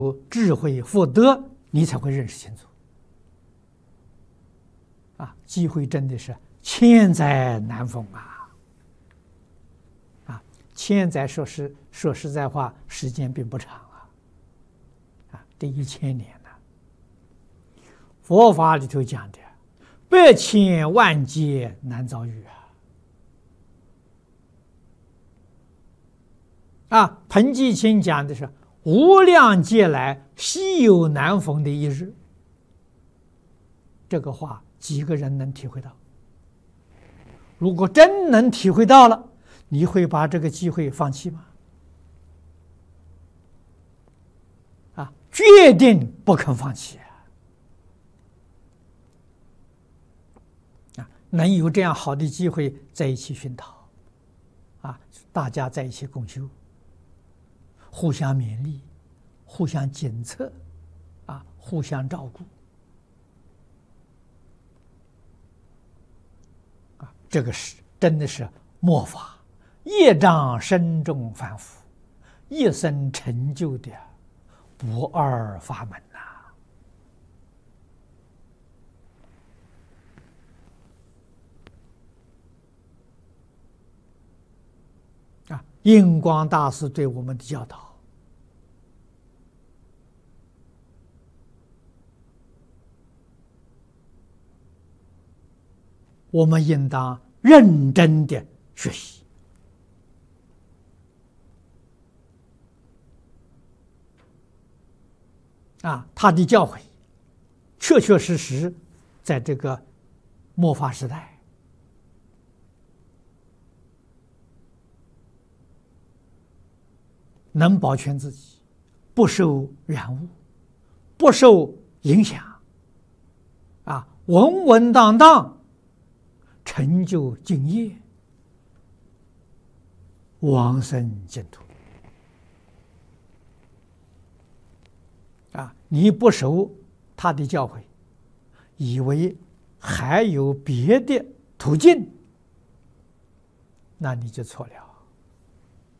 智慧福德，你才会认识清楚。机会真的是千载难逢千载说实在话，时间并不长这1000年了。佛法里头讲的百千万劫难遭遇彭季清讲的是无量劫来稀有难逢的一日。这个话几个人能体会到？如果真能体会到了，你会把这个机会放弃吗？决定不肯放弃能有这样好的机会在一起熏陶大家在一起共修，互相勉励，互相检测互相照顾这个是真的是末法业障深重凡夫一生成就的不二法门印光大师对我们的教导，我们应当认真的学习他的教诲确确实实在这个末法时代能保全自己，不受染污，不受影响稳稳当当成就净业，往生净土你不守他的教诲，以为还有别的途径，那你就错了。